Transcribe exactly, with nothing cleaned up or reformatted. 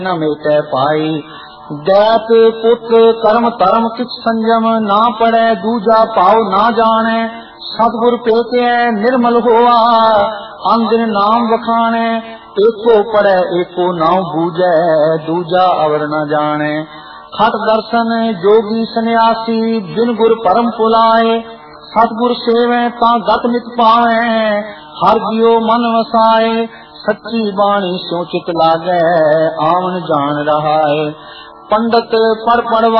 न मेटे पाई। दैत पुत्र कर्म धर्म किछ संयम, ना पड़े दूजा पाओ ना जाने। सतगुर पेटे निर्मल होआ, अंदिन नाम वखाने। एको पड़े एको नाम बूझे, दूजा अवर न जाने। खट दर्शन जोगी सन्यासी, बिन गुर परम पुलाए। सतगुर सेवे ता गत नित पावे, हर जियो मन वसाए। सच्ची बाणी स्यो चित लागे, आवन जान रहा है। पंडित पढ़ पढ़वा